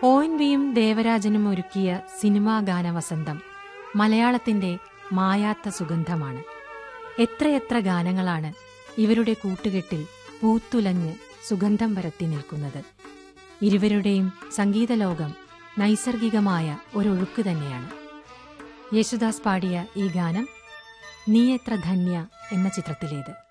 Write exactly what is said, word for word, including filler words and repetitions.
O N വിയും ദേവരാജനും ഒരുക്കിയ cinema ഗാനവസന്തം മലയാളത്തിന്റെ മായാത്ത സുഗന്ധമാണ്. എത്രയെത്ര ഗാനങ്ങളാണ് ഇവരുടെ കൂട്ടുകെട്ടിൽ പൂത്തുലഞ്ഞ് സുഗന്ധം പരത്തി നിൽക്കുന്നത്. ഇരുവരുടെയും സംഗീതലോകം നൈസർഗികമായ ഒരൊഴുക്ക് തന്നെയാണ്. യേശുദാസ് പാടിയ ഈ ഗാനം നീ എത്ര ധന്യ എന്ന ചിത്രത്തിലേത്.